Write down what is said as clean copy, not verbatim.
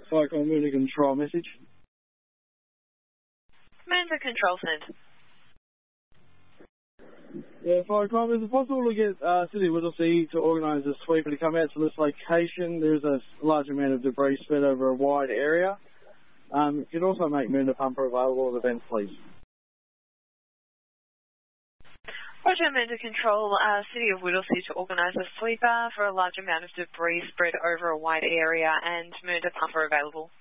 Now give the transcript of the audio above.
Cyclone Mooney Control message. Commander Control sent. Yeah, Cyclone, is it possible to get City of Whittlesea to organise a sweeper to come out to this location? There's a large amount of debris spread over a wide area. You could also make Moonda Pumper available at events, please. Roger, Commander Control, City of Whittlesea to organise a sweeper for a large amount of debris spread over a wide area and Moonda Pumper available.